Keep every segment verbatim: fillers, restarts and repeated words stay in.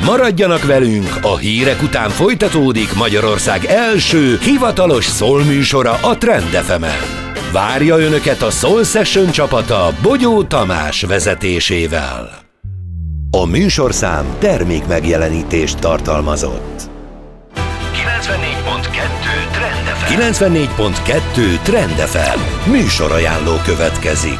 Maradjanak velünk, a hírek után folytatódik Magyarország első hivatalos szólműsora a Trend ef emen. Várja Önöket a Soul Session csapata Bogyó Tamás vezetésével. A műsorszám termék megjelenítést tartalmazott. kilencvennégy pont kettő Trend ef em. kilencvennégy pont kettő Trend ef em. Műsorajánló következik.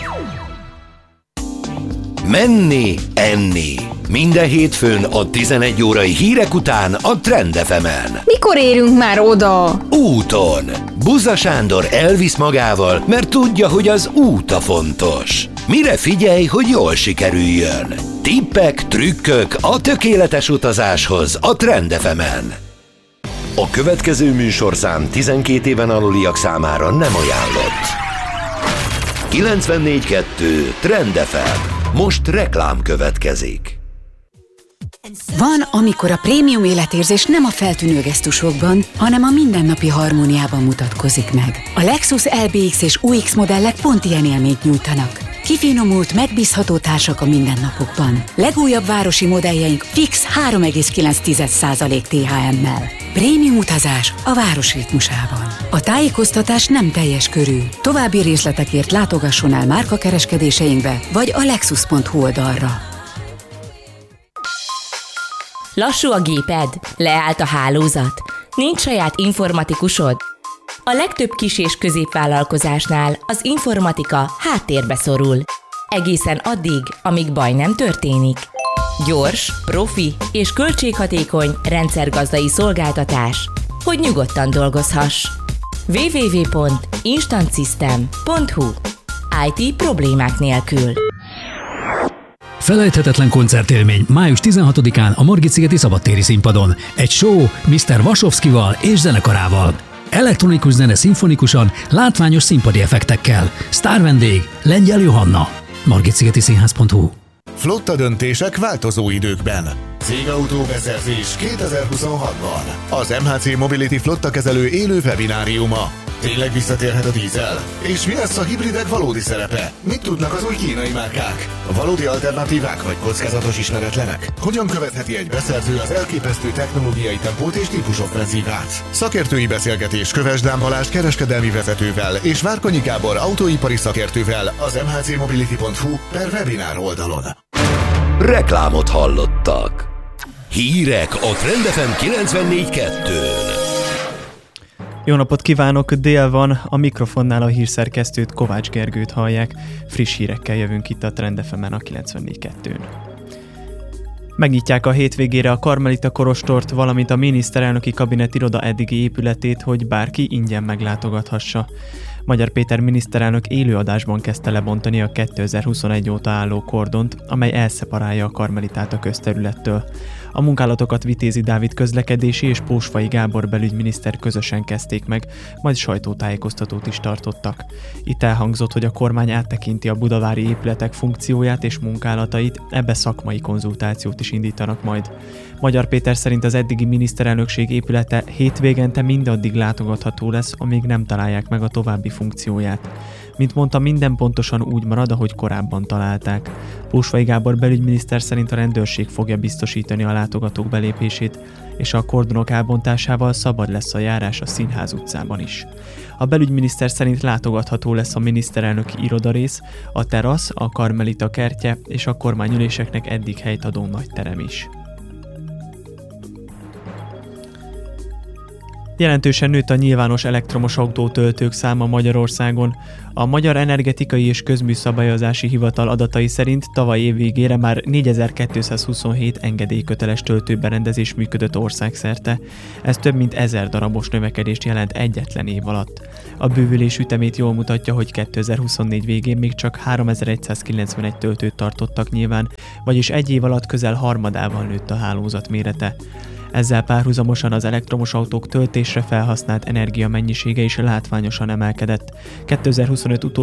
Menni, enni. Minden hétfőn a tizenegy órai hírek után a Trend ef emen. Mikor érünk már oda? Úton. Buza Sándor elvisz magával, mert tudja, hogy az út a fontos. Mire figyelj, hogy jól sikerüljön? Tippek, trükkök a tökéletes utazáshoz a Trend ef emen. A következő műsorszám tizenkét éven aluliak számára nem ajánlott. kilencvennégy kettő Trend ef em. Most reklám következik. Van, amikor a prémium életérzés nem a feltűnő gesztusokban, hanem a mindennapi harmóniában mutatkozik meg. A Lexus el bé iksz és u iksz modellek pont ilyen élményt nyújtanak. Kifinomult, megbízható társak a mindennapokban. Legújabb városi modelljeink fix három egész kilenc százalék té há emmel. Prémium utazás a város ritmusában. A tájékoztatás nem teljes körű. További részletekért látogasson el márkakereskedéseinkbe, vagy a lexus pont hu oldalra. Lassú a géped? Leállt a hálózat? Nincs saját informatikusod? A legtöbb kis- és középvállalkozásnál az informatika háttérbe szorul. Egészen addig, amíg baj nem történik. Gyors, profi és költséghatékony rendszergazdai szolgáltatás, hogy nyugodtan dolgozhass. double-u double-u double-u pont instant system pont hu í té problémák nélkül. Felejthetetlen koncertélmény május tizenhatodikán a Margit-szigeti szabadtéri színpadon. Egy show miszter Vasovszkival és zenekarával. Elektronikus zene szimfonikusan, látványos színpadi effektekkel. Sztár vendég Lengyel Johanna. margitszigeti színház pont hu. Flotta döntések változó időkben. Cégautóbeszerzés kétezer-huszonhatban. Az em há cé Mobility flotta kezelő élő webináriuma. Tényleg visszatérhet a dízel? És mi lesz a hibridek valódi szerepe? Mit tudnak az új kínai márkák? Valódi alternatívák vagy kockázatos ismeretlenek? Hogyan követheti egy beszerző az elképesztő technológiai tempót és típusoffenzívát? Szakértői beszélgetés Kövesdán Balázs kereskedelmi vezetővel és Várkonyi Gábor autóipari szakértővel az em há cé mobility pont hu per webinár oldalon. Reklámot hallottak. Hírek a Trend ef em kilencvennégy kettőn. Jó napot kívánok, dél van, a mikrofonnál a hírszerkesztőt, Kovács Gergőt hallják. Friss hírekkel jövünk itt a Trend ef emen a kilencvennégy kettőn. Megnyitják a hétvégére a Karmelita Kolostort, valamint a miniszterelnöki kabinet iroda eddigi épületét, hogy bárki ingyen meglátogathassa. Magyar Péter miniszterelnök élőadásban kezdte lebontani a kétezer-huszonegy óta álló kordont, amely elszeparálja a Karmelitát a közterülettől. A munkálatokat Vitézi Dávid közlekedési és Pósfai Gábor belügyminiszter közösen kezdték meg, majd sajtótájékoztatót is tartottak. Itt elhangzott, hogy a kormány áttekinti a budavári épületek funkcióját és munkálatait, ebbe szakmai konzultációt is indítanak majd. Magyar Péter szerint az eddigi miniszterelnökség épülete hétvégente mindaddig látogatható lesz, amíg nem találják meg a további funkcióját. Mint mondta, minden pontosan úgy marad, ahogy korábban találták. Pósfai Gábor belügyminiszter szerint a rendőrség fogja biztosítani a látogatók belépését, és a kordonok elbontásával szabad lesz a járás a Színház utcában is. A belügyminiszter szerint látogatható lesz a miniszterelnöki irodarész, a terasz, a Karmelita kertje és a kormányüléseknek eddig helyt adó nagy terem is. Jelentősen nőtt a nyilvános elektromos autótöltők száma Magyarországon. A Magyar Energetikai és Közműszabályozási Hivatal adatai szerint tavaly év végére már négyezer-kétszázhuszonhét engedélyköteles töltőberendezés működött országszerte. Ez több mint ezer darabos növekedést jelent egyetlen év alatt. A bővülés ütemét jól mutatja, hogy kétezer-huszonnégy végén még csak háromezer-egyszázkilencvenegy töltőt tartottak nyilván, vagyis egy év alatt közel harmadával nőtt a hálózat mérete. Ezzel párhuzamosan az elektromos autók töltésre felhasznált energia mennyisége is látványosan emelkedett. kétezer-huszonöt utolsó